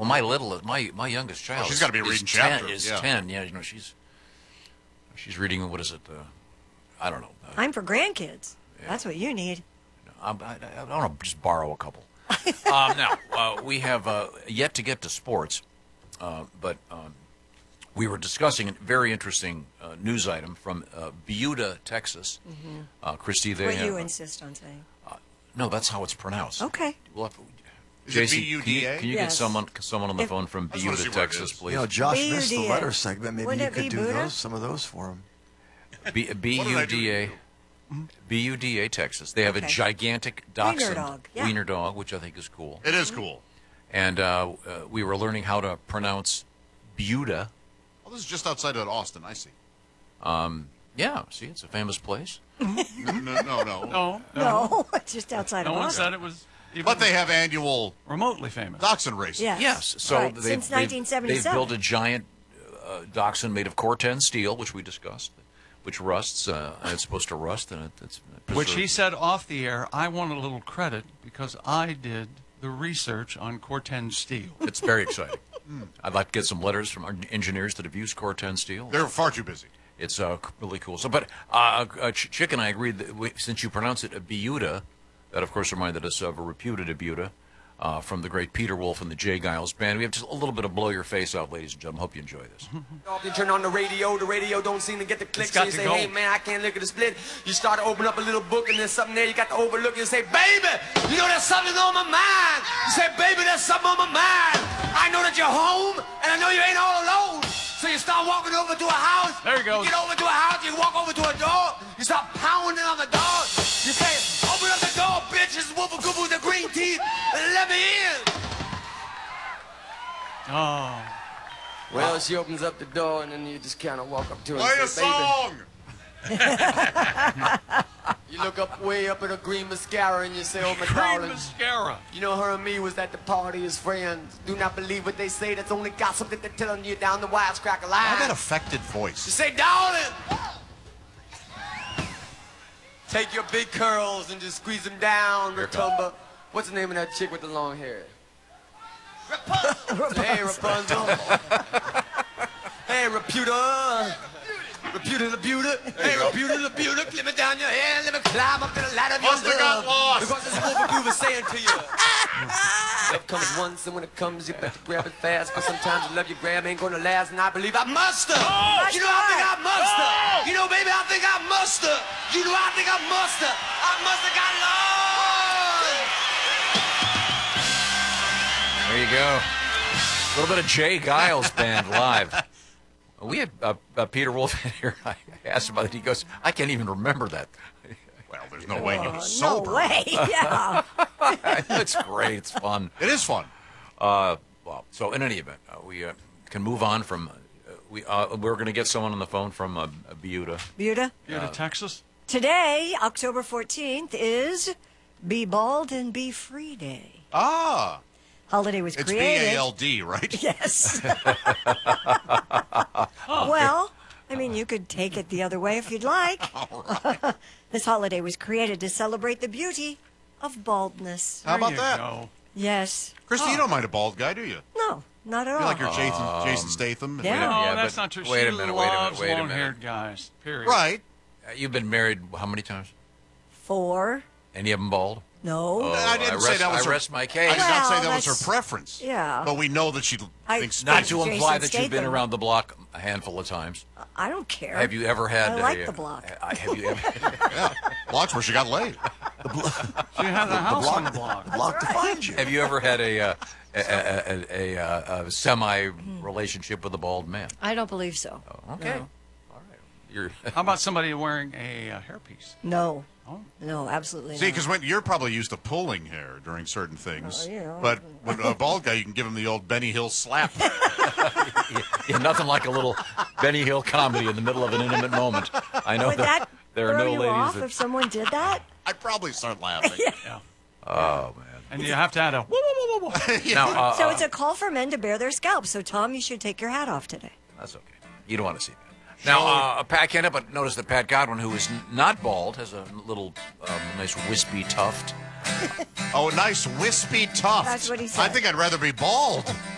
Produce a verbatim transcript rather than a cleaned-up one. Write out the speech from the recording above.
my little, my my youngest child. Oh, she's got to be is reading ten, chapters. Is yeah. ten? Yeah, you know she's she's reading. What is it? Uh, I don't know. Uh, I'm for grandkids. Yeah. That's what you need. I, I, I want to just borrow a couple. um, now uh, we have uh, yet to get to sports, uh, but um, we were discussing a very interesting uh, news item from uh, Buda, Texas. Mm-hmm. Uh, Christy, they what have, you insist on saying. Uh, no, that's how it's pronounced. Okay. We'll have to, Is Jason, it B U can you, D A? can you Yes. get someone someone on the If- phone from I just wanna Buda, see where it Texas, is. please? You know, Josh B U D A. missed the letter segment. Maybe Wouldn't you it could be do Buddha? those, some of those for him. B- B U D A. B U D A, Texas. They have Okay. a gigantic Wiener dachshund, dog, yeah. wiener dog, which I think is cool. It is cool. And uh, uh, we were learning how to pronounce Buda. Well, this is just outside of Austin. I see. Yeah, see, it's a famous place. No, no, no. No, No, it's just outside no of one Austin. said it was even But they have annual remotely famous. dachshund races. Yes. Yes, so Right, they've, since they've- nineteen seventy-seven. They've built a giant uh, dachshund made of Corten steel, which we discussed, which rusts. Uh, and it's supposed to rust, and it, it's Which he preserved. said off the air, I want a little credit because I did the research on Corten steel. It's very exciting. I'd like to get some letters from our engineers that have used Corten steel. They're far too busy. It's uh, really cool. So, but uh, uh, Ch- Chick and I agreed that we, since you pronounce it a Buda, that of course reminded us of a reputed Buda uh, from the great Peter Wolf and the Jay Giles Band. We have just a little bit of blow your face out, ladies and gentlemen. Hope you enjoy this. You turn on the radio, the radio don't seem to get the clicks. It's got So you to say, go. hey man, I can't look at the split. You start to open up a little book and there's something there you got to overlook. You say, baby, you know there's something on my mind. You say, baby, there's something on my mind. I know that you're home and I know you ain't all alone. So you start walking over to a house. There he goes. You get over to a house, you walk over to a door. You start pounding on the door. You say, open up the door, bitch. It's Woofa Goofa with the green teeth and let me in. Oh, Well, she opens up the door and then you just kind of walk up to her Play a and say, baby. song. You look up way up at a green mascara and you say, oh my cream darling. mascara. You know, her and me was at the party as friends. Do not believe what they say. That's only gossip that they're telling you down the wisecracker Why line. that affected You voice? say, darling, take your big curls and just squeeze them down, Ratumba. What's the name of that chick with the long hair? Rapunzel. Hey, Rapunzel. Hey, Reputa. Reputa the Buta. Hey, Reputa the Buta. Clip me down your hair. Let me climb up to the ladder of your Must have got love. lost. Because this is what Buta saying to you. Love comes once, and when it comes, you better grab it fast. But sometimes the love you grab ain't gonna last, and I believe I must have. Oh, You know, I think I must have. You know, baby, I think I must have. You know, I think I must have. I must have got lost. There you go. A little bit of Jay Giles Band live. We had uh, uh, Peter Wolf in here. I asked him about it. He goes, I can't even remember that. Well, there's no way you're Oh, sober. no way. Yeah. It's great. It's fun. It is fun. Uh, well, so in any event, uh, we uh, can move on from. Uh, we uh, we're going to get someone on the phone from uh, Buda. Buda. You to Texas? Today, October fourteenth, is Be Bald and Be Free Day. Ah, Holiday was it's B created. A L D, right? Yes. Well, I mean, you could take it the other way if you'd like. This holiday was created to celebrate the beauty of baldness. How about There you that? go. Yes. Christy, you don't mind a bald guy, do you? No, not at You all. like your Jason, Jason Statham? yeah. No, Yeah, that's but not true. wait a She minute, wait a minute, loves wait a minute. long-haired guys. Period. Right. Uh, you've been married how many times? Four. Any of them bald? No. Oh, I didn't I say rest, that was I her- rest my I case. did not say Well, that was her that's- preference. yeah. But we know that she I- thinks Not to Jason imply that you've been Statham. around the block a handful of times. I don't care. Have you ever had? I like a, the block. Uh, have you ever? yeah, blocks where she got laid. She has a house block- on the block. Block to find you. Have you ever had a uh, a, a, a, a, a semi relationship with a bald man? I don't believe so. Okay. No. All right. You're. How about somebody wearing a uh, hairpiece? No. Oh. No, absolutely See, not. because when you're probably used to pulling hair during certain things, Oh, you know. but when a bald guy, you can give him the old Benny Hill slap. Yeah, nothing like a little Benny Hill comedy in the middle of an intimate moment. I know Would that, that there are throw no you ladies off that. if someone did that? I'd probably start laughing. Yeah. Oh man. And you have to add a whoa, whoa, whoa, whoa, whoa. Now, uh, So it's a call for men to bare their scalps. So, Tom, you should take your hat off today. that's okay. You don't want to see that. Now, uh, Pat Kennedy, but notice that Pat Godwin, who is n- not bald, has a little um, nice wispy tuft. Oh, nice wispy tuft. That's what he said. I think I'd rather be bald.